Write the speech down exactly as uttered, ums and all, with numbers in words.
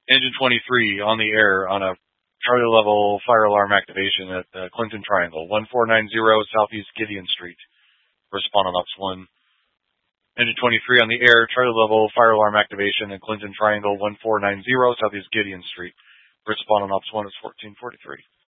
Engine twenty-three on the air on a Charlie level fire alarm activation at uh, Clinton Triangle, one four nine zero Southeast Gideon Street. Respond on Ops one. Engine twenty-three on the air, Charlie level fire alarm activation at Clinton Triangle, one four nine zero Southeast Gideon Street. Respond on Ops one is fourteen forty-three.